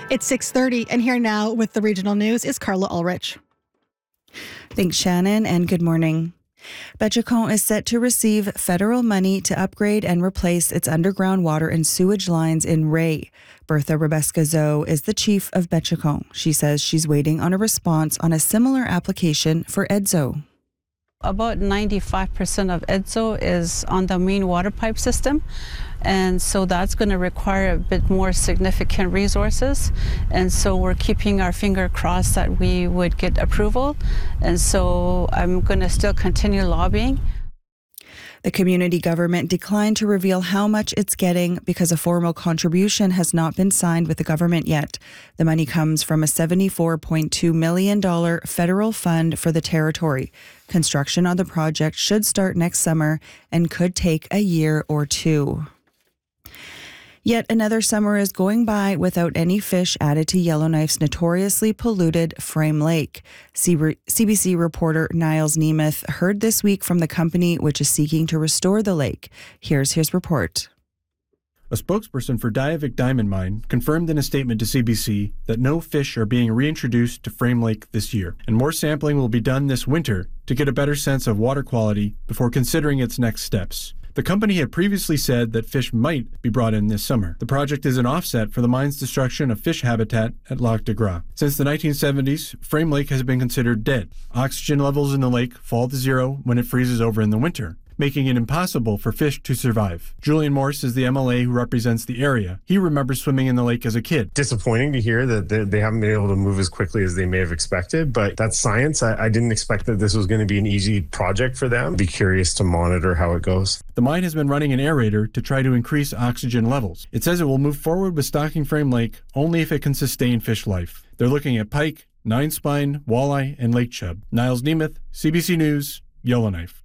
It's 6:30, and here now with the regional news is Carla Ulrich. Thanks, Shannon, and good morning. Betchacon is set to receive federal money to upgrade and replace its underground water and sewage lines in Ray. Bertha Rebesca-Zoe is the chief of Betchacon. She says she's waiting on a response on a similar application for EDSO. About 95% of EDSO is on the main water pipe system, and so that's going to require a bit more significant resources, and so we're keeping our finger crossed that we would get approval, and so I'm going to still continue lobbying. The community government declined to reveal how much it's getting because a formal contribution has not been signed with the government yet. The money comes from a $74.2 million federal fund for the territory. Construction on the project should start next summer and could take a year or two. Yet another summer is going by without any fish added to Yellowknife's notoriously polluted Frame Lake. CBC reporter Niles Nemeth heard this week from the company which is seeking to restore the lake. Here's his report. A spokesperson for Diavik Diamond Mine confirmed in a statement to CBC that no fish are being reintroduced to Frame Lake this year, and more sampling will be done this winter to get a better sense of water quality before considering its next steps. The company had previously said that fish might be brought in this summer. The project is an offset for the mine's destruction of fish habitat at Lac de Gras. Since the 1970s, Frame Lake has been considered dead. Oxygen levels in the lake fall to zero when it freezes over in the winter, making it impossible for fish to survive. Julian Morse is the MLA who represents the area. He remembers swimming in the lake as a kid. Disappointing to hear that they haven't been able to move as quickly as they may have expected, but that's science. I didn't expect that this was going to be an easy project for them. Be curious to monitor how it goes. The mine has been running an aerator to try to increase oxygen levels. It says it will move forward with stocking Frame Lake only if it can sustain fish life. They're looking at pike, nine spine, walleye, and lake chub. Niles Nemeth, CBC News, Yellowknife.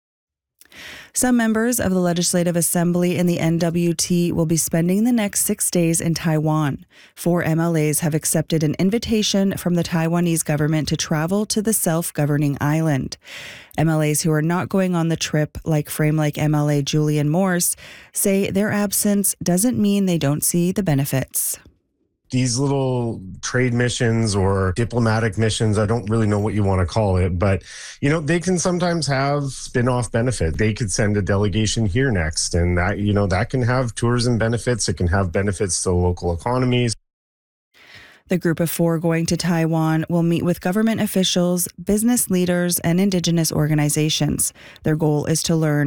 Some members of the Legislative Assembly in the NWT will be spending the next 6 days in Taiwan. 4 MLAs have accepted an invitation from the Taiwanese government to travel to the self-governing island. MLAs who are not going on the trip, like Frame Lake MLA Julian Morse, say their absence doesn't mean they don't see the benefits. These little trade missions or diplomatic missions, I don't really know what you want to call it, but, they can sometimes have spin-off benefit. They could send a delegation here next, and that can have tourism benefits. It can have benefits to local economies. The group of 4 going to Taiwan will meet with government officials, business leaders, and Indigenous organizations. Their goal is to learn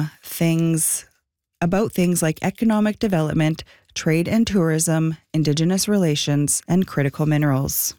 about things like economic development, trade and tourism, Indigenous relations, and critical minerals.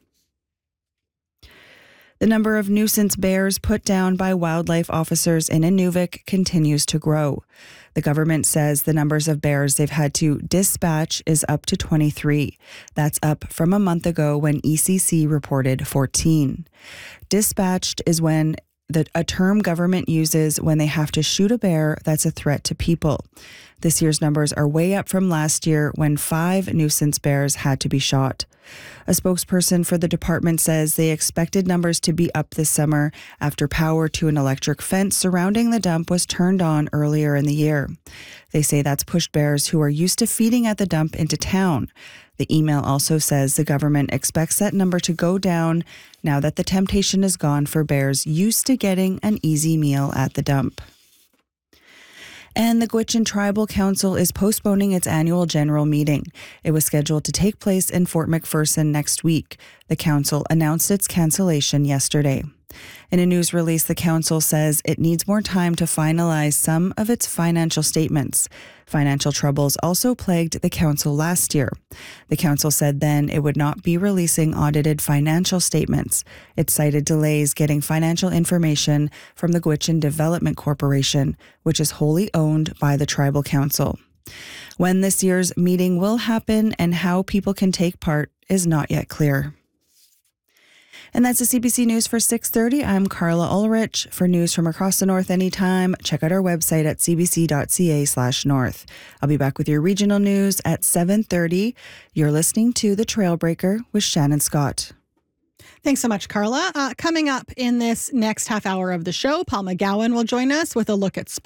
The number of nuisance bears put down by wildlife officers in Inuvik continues to grow. The government says the numbers of bears they've had to dispatch is up to 23. That's up from a month ago when ECC reported 14. Dispatched is a term government uses when they have to shoot a bear that's a threat to people. This year's numbers are way up from last year when 5 nuisance bears had to be shot. A spokesperson for the department says they expected numbers to be up this summer after power to an electric fence surrounding the dump was turned on earlier in the year. They say that's pushed bears who are used to feeding at the dump into town. The email also says the government expects that number to go down now that the temptation is gone for bears used to getting an easy meal at the dump. And the Gwich'in Tribal Council is postponing its annual general meeting. It was scheduled to take place in Fort McPherson next week. The council announced its cancellation yesterday. In a news release, the council says it needs more time to finalize some of its financial statements. Financial troubles also plagued the council last year. The council said then it would not be releasing audited financial statements. It cited delays getting financial information from the Gwich'in Development Corporation, which is wholly owned by the Tribal Council. When this year's meeting will happen and how people can take part is not yet clear. And that's the CBC News for 6:30. I'm Carla Ulrich. For news from across the North anytime, check out our website at cbc.ca/north. I'll be back with your regional news at 7:30. You're listening to The Trailbreaker with Shannon Scott. Thanks so much, Carla. Coming up in this next half hour of the show, Paul McGowan will join us with a look at sports.